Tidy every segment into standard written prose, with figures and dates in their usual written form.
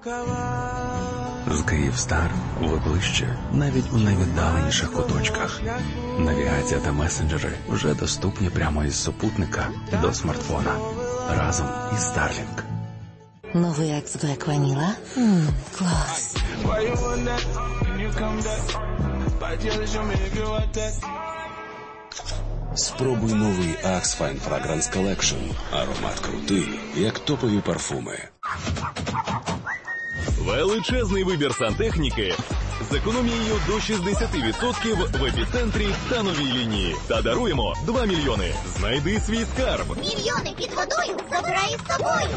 З Київстар ви ближче навіть у найвіддаленіших куточках. Навігація та месенджери вже доступні прямо із супутника до смартфона. Разом із Starlink. Новий Axe Black Vanilla? Клас. Спробуй новий Axe Fine Fragrance Collection. Аромат крутий, як топові парфуми. Величезний вибір сантехніки з економією до 60% в епіцентрі та новій лінії. Та даруємо 2 мільйони. Знайди свій скарб. Мільйони під водою забирай з собою.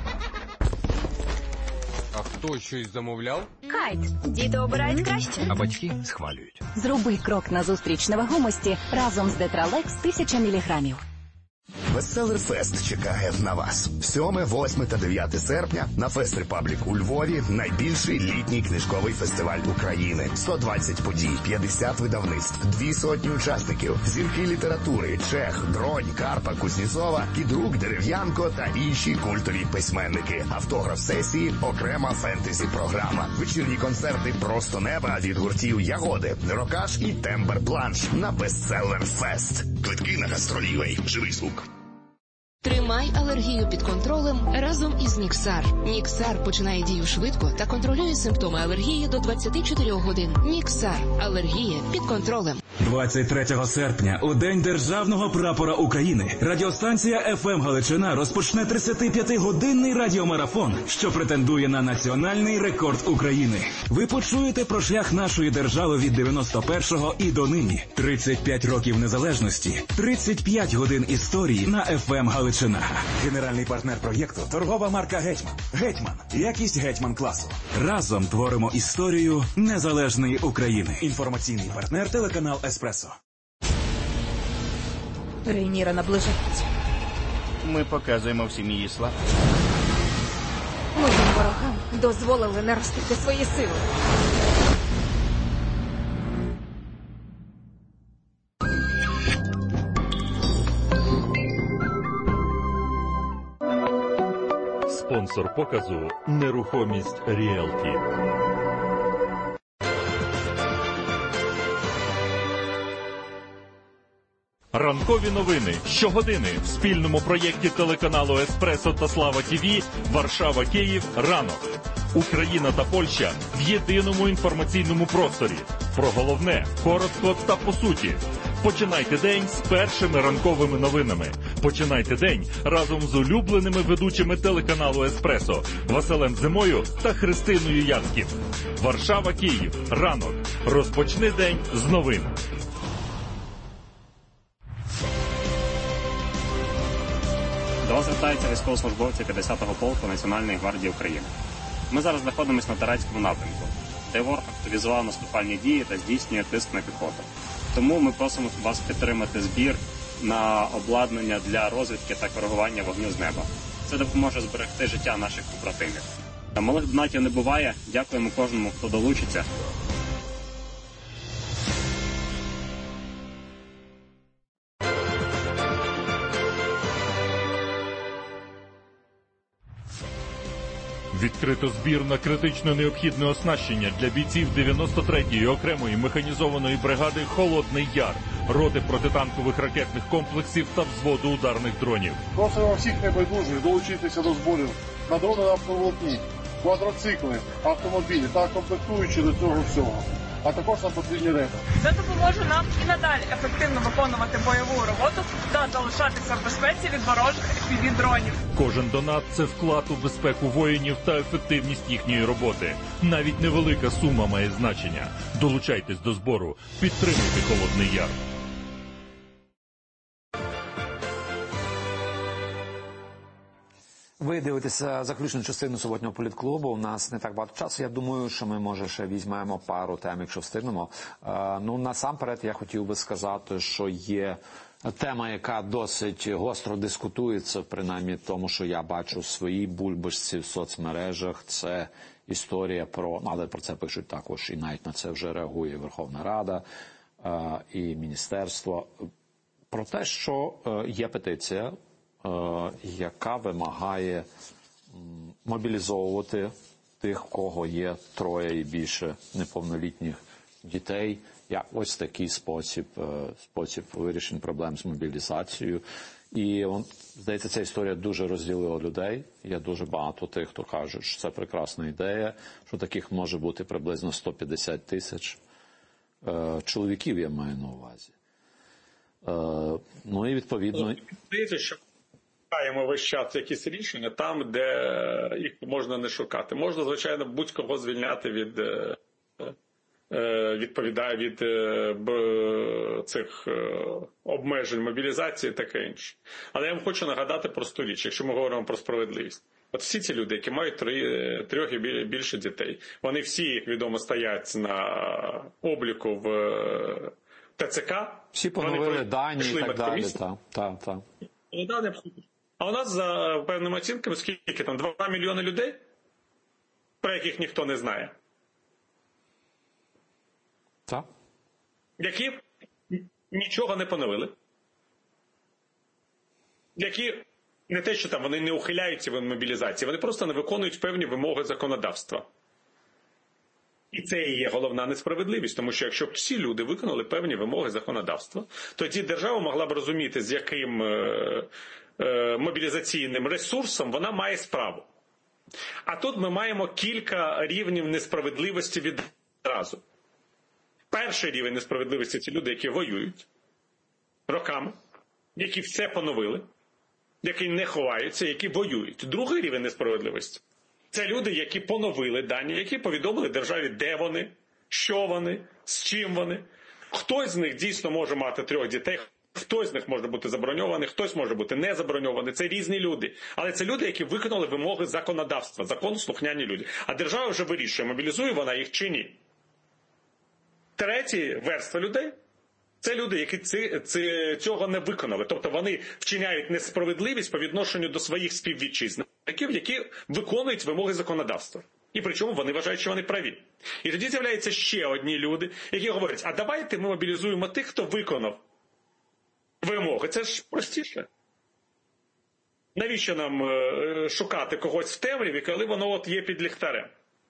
А хто щось замовляв? Кайт. Діти обирають краще. А батьки схвалюють. Зроби крок назустріч невагомості разом з Детралекс 1000 міліграмів. Bestseller-фест чекає на вас. 7, 8 та 9 серпня на Фест Репаблік у Львові найбільший літній книжковий фестиваль України. 120 подій, 50 видавництв, 200 учасників, зірки літератури, Чех, Дронь, Карпа, Кузнєцова, Кідрук, Дерев'янко та інші культові письменники. Автограф-сесії, окрема фентезі-програма. Вечірні концерти «Просто неба» від гуртів Ягоди, Рокаш і Тембер Бланш на Bestseller-фест. Квитки на Гастролівей. Живий звук. Тримай алергію під контролем разом із Ніксар. Ніксар починає дію швидко та контролює симптоми алергії до 24 годин. Ніксар. Алергія під контролем. 23 серпня, у День Державного прапора України, радіостанція FM Галичина розпочне 35-годинний радіомарафон, що претендує на національний рекорд України. Ви почуєте про шлях нашої держави від 91-го і до нині. 35 років незалежності, 35 годин історії на FM Галичина. Генеральний партнер проєкту – торгова марка «Гетьман». «Гетьман» – якість «Гетьман» класу. Разом творимо історію незалежної України. Інформаційний партнер – телеканал «Еспресо». Рейніра наближається. Ми показуємо всім її славу. Моїм ворогам дозволили наростити свої сили. Спонсор показу «Нерухомість Ріелті». Ранкові новини щогодини в спільному проєкті телеканалу «Еспресо» та «Слава ТІВІ» Варшава-Київ ранок. Україна та Польща в єдиному інформаційному просторі. Про головне, коротко та по суті. Починайте день з першими ранковими новинами. Починайте день разом з улюбленими ведучими телеканалу «Еспресо» Василем Зимою та Христиною Яцьків. Варшава-Київ. Ранок. Розпочни день з новин. До вас звертаються військовослужбовці 50-го полку Національної гвардії України. Ми зараз знаходимося на Тарацькому напрямку, де ворог активізував наступальні дії та здійснює тиск на піхоту. Тому ми просимо вас підтримати збір на обладнання для розвідки та коригування вогню з неба. Це допоможе зберегти життя наших побратимів. Малих донатів не буває. Дякуємо кожному, хто долучиться. Відкрито збір на критично необхідне оснащення для бійців 93-ї окремої механізованої бригади «Холодний Яр», роти протитанкових ракетних комплексів та взводу ударних дронів. Просимо всіх небайдужих долучитися до зборів на дрони на автоволокні, квадроцикли, автомобілі та комплектуючі до цього всього. А також нам потрібні речі. Це допоможе нам і надалі ефективно виконувати бойову роботу та залишатися в безпеці від ворожих FPV-дронів. Кожен донат – це вклад у безпеку воїнів та ефективність їхньої роботи. Навіть невелика сума має значення. Долучайтесь до збору. Підтримуйте «Холодний Яр». Ви дивитеся заключну частину суботнього політклубу. У нас не так багато часу. Я думаю, що ми, може, ще візьмемо пару тем, якщо встигнемо. Насамперед, я хотів би сказати, що є тема, яка досить гостро дискутується, принаймні тому, що я бачу в своїй бульбашці в соцмережах. Це історія про, але про це пишуть також, і навіть на це вже реагує Верховна Рада і Міністерство. Про те, що є петиція, яка вимагає мобілізовувати тих, в кого є 3 і більше неповнолітніх дітей. Ось такий спосіб вирішення проблем з мобілізацією. І, здається, ця історія дуже розділила людей. Є дуже багато тих, хто кажуть, що це прекрасна ідея, що таких може бути приблизно 150 тисяч чоловіків, я маю на увазі. Ну і відповідно... Здається, що шукаємо весь час якісь рішення там, де їх можна не шукати. Можна, звичайно, будь-кого звільняти від цих обмежень мобілізації і таке інше. Але я вам хочу нагадати просту річ, якщо ми говоримо про справедливість. От всі ці люди, які мають 3 і більше дітей, вони всі, як відомо, стоять на обліку в ТЦК. Всі поновили дані і так далі. Так. А у нас, за певними оцінками, скільки там, 2 мільйони людей, про яких ніхто не знає. Так. Які нічого не поновили. Які не те, що там вони не ухиляються від мобілізації, вони просто не виконують певні вимоги законодавства. І це і є головна несправедливість, тому що якщо б всі люди виконали певні вимоги законодавства, тоді держава могла б розуміти, з яким мобілізаційним ресурсом вона має справу. А тут ми маємо кілька рівнів несправедливості відразу. Перший рівень несправедливості – це люди, які воюють роками, які все поновили, які не ховаються, які воюють. Другий рівень несправедливості – це люди, які поновили дані, які повідомили державі, де вони, що вони, з чим вони. Хтось з них дійсно може мати 3 дітей, хтось з них може бути заброньований, хтось може бути не заброньований. Це різні люди. Але це люди, які виконали вимоги законодавства, законослухняні люди. А держава вже вирішує, мобілізує вона їх чи ні. Третя верства людей – це люди, які цього не виконали. Тобто вони вчиняють несправедливість по відношенню до своїх співвітчизників, які виконують вимоги законодавства. І причому вони вважають, що вони праві. І тоді з'являються ще одні люди, які говорять, а давайте ми мобілізуємо тих, хто виконав вимоги. Це ж простіше. Навіщо нам шукати когось в темряві, коли воно от є під ліхтарем?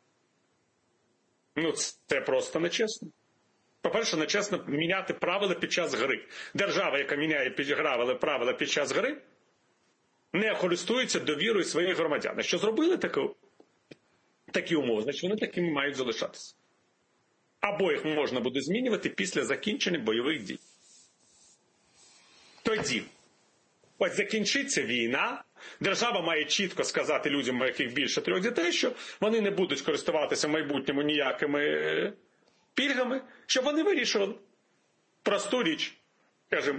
Ну, це просто нечесно. По-перше, нечесно міняти правила під час гри. Держава, яка міняє правила під час гри, не користується довірою своїх громадян. Якщо зробили такі умови, значить вони такими мають залишатися. Або їх можна буде змінювати після закінчення бойових дій. Тоді, ось закінчиться війна, держава має чітко сказати людям, у яких більше 3 дітей, що вони не будуть користуватися в майбутньому ніякими пільгами, щоб вони вирішували просту річ, скажімо,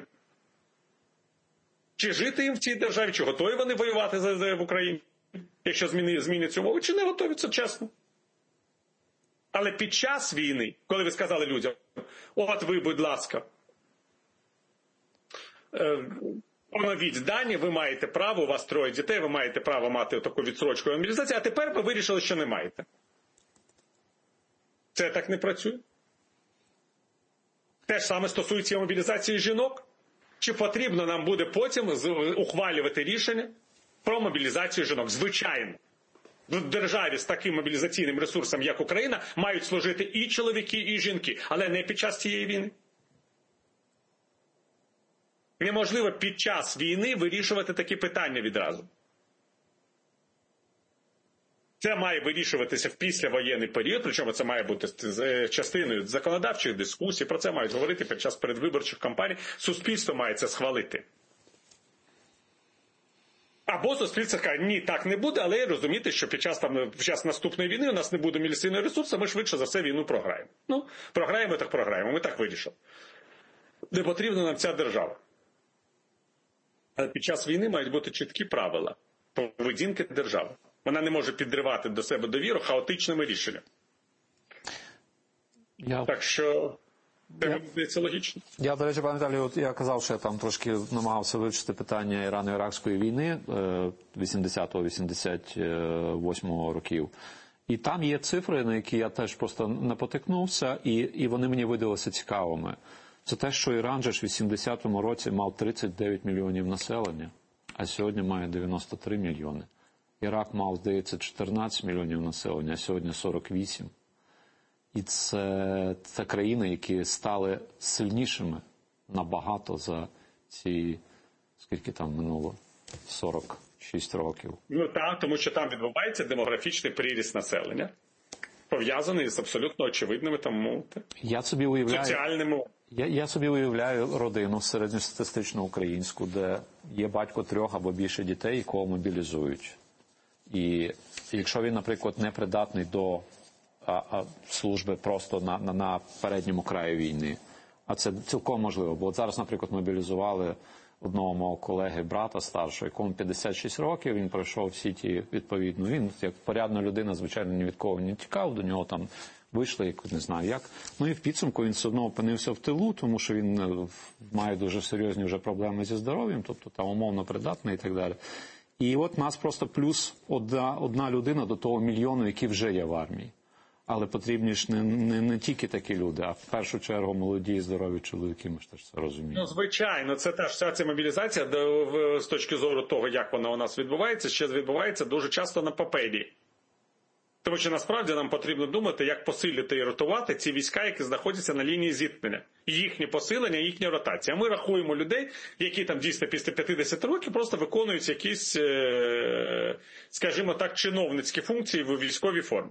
чи жити їм в цій державі, чи готові вони воювати в Україні, якщо зміняться умови, чи не готові, це чесно. Але під час війни, коли ви сказали людям, от ви, будь ласка, поновіть дані, ви маєте право, у вас 3 дітей, ви маєте право мати таку відстрочку мобілізації, а тепер ви вирішили, що не маєте. Це так не працює. Те ж саме стосується мобілізації жінок. Чи потрібно нам буде потім ухвалювати рішення про мобілізацію жінок? Звичайно. В державі з таким мобілізаційним ресурсом, як Україна, мають служити і чоловіки, і жінки, але не під час цієї війни. Неможливо під час війни вирішувати такі питання відразу. Це має вирішуватися в післявоєнний період, причому це має бути частиною законодавчих дискусій, про це мають говорити під час передвиборчих кампаній. Суспільство має це схвалити. Або суспільство каже, ні, так не буде, але розуміти, що під час наступної війни у нас не буде міліційного ресурсу, ми швидше за все війну програємо. Ну, програємо, так програємо, ми так вирішили. Не потрібна нам ця держава. Але під час війни мають бути чіткі правила поведінки держави. Вона не може підривати до себе довіру хаотичними рішеннями. Так що, це логічно. Я, до речі, пане Віталію, я казав, що я там трошки намагався вивчити питання Ірано-Іракської війни 80-88 років. І там є цифри, на які я теж просто напотикнувся, і вони мені видалися цікавими. Це те, що Іран же ж в 80-му році мав 39 мільйонів населення, а сьогодні має 93 мільйони. Ірак мав, здається, 14 мільйонів населення, а сьогодні 48. І це країни, які стали сильнішими набагато за ці, скільки там минуло, 46 років. Ну так, тому що там відбувається демографічний приріст населення, пов'язаний з абсолютно очевидними там соціальними. Я собі уявляю родину середньостатистичну українську, де є батько 3 або більше дітей, якого мобілізують. І якщо він, наприклад, не придатний до служби просто на передньому краї війни, а це цілком можливо, бо от зараз, наприклад, мобілізували одного мого колеги, брата старшого, якому 56 років, він пройшов всі ті, відповідно, він як порядна людина, звичайно, ні від кого не тікав, до нього там вийшли, як не знаю як. Ну і в підсумку він все одно опинився в тилу, тому що він має дуже серйозні вже проблеми зі здоров'ям, тобто там умовно придатний і так далі. І от нас просто плюс одна людина до того мільйону, які вже є в армії. Але потрібні ж не тільки такі люди, а в першу чергу молоді і здорові чоловіки, ми ж теж це розуміємо. Ну, звичайно, це теж вся ця мобілізація, з точки зору того, як вона у нас відбувається, ще відбувається дуже часто на папері. Тому що насправді нам потрібно думати, як посилити і ротувати ці війська, які знаходяться на лінії зіткнення. Їхнє посилення, їхня ротація. Ми рахуємо людей, які там дійсно після 50 років просто виконують якісь, скажімо так, чиновницькі функції в військовій формі.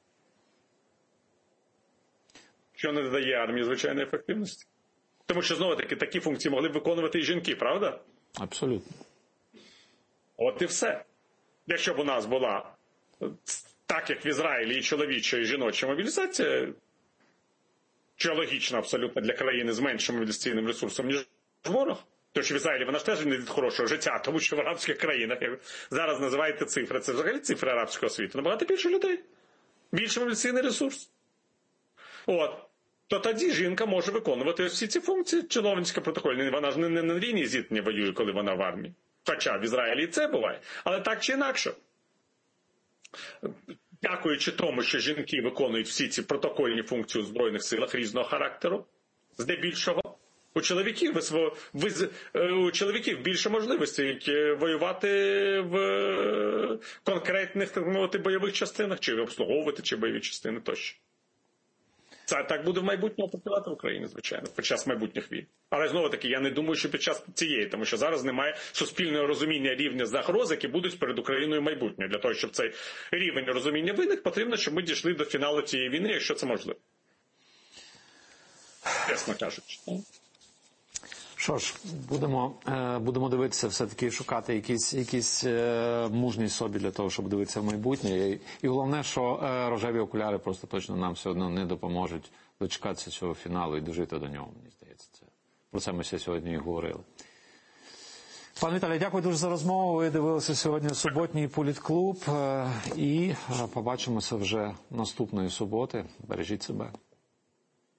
Що не додає армії звичайної ефективності. Тому що, знову-таки, такі функції могли б виконувати і жінки, правда? Абсолютно. От і все. Якщо б у нас була, так як в Ізраїлі, і чоловіча, і жіноча мобілізація, що логічно абсолютно для країни з меншим мобілізаційним ресурсом, ніж ворог, тому що в Ізраїлі вона ж теж не від хорошого життя, тому що в арабських країнах, як зараз називаєте цифри, це взагалі цифри арабського світу, набагато більше людей, більший мобілізаційний ресурс. От. То тоді жінка може виконувати ось всі ці функції чиновницька протокольні. Вона ж не на лінії зіткнення воює, коли вона в армії. Хоча в Ізраїлі і це буває. Але так чи інакше. Дякуючи тому, що жінки виконують всі ці протокольні функції у Збройних силах різного характеру, здебільшого, у чоловіків більше можливостей воювати в конкретних, так мовити, бойових частинах, чи обслуговувати, чи бойові частини тощо. Це так буде в майбутньому працювати в Україні, звичайно, під час майбутніх війн. Але, знову-таки, я не думаю, що під час цієї, тому що зараз немає суспільного розуміння рівня загроз, які будуть перед Україною майбутнього. Для того, щоб цей рівень розуміння виник, потрібно, щоб ми дійшли до фіналу цієї війни, якщо це можливо. Чесно кажучи. Що ж, будемо дивитися, все-таки шукати якісь мужність собі для того, щоб дивитися в майбутнє. І головне, що рожеві окуляри просто точно нам все одно не допоможуть дочекатися цього фіналу і дожити до нього, мені здається. Про це ми сьогодні і говорили. Пане Віталій, дякую дуже за розмову. Ви дивилися сьогодні суботній політклуб. І побачимося вже наступної суботи. Бережіть себе.